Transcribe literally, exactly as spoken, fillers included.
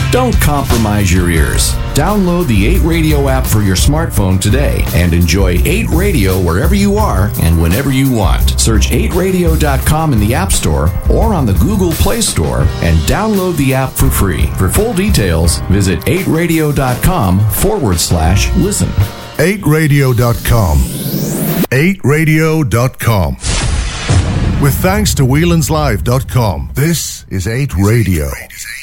Don't compromise your ears. Download the eight Radio app for your smartphone today and enjoy eight Radio wherever you are and whenever you want. Search eight radio dot com in the App Store or on the Google Play Store and download the app for free. For full details, visit eight radio dot com forward slash listen. eight radio dot com. eight radio dot com. With thanks to Whelan's Live dot com, this is eight Radio.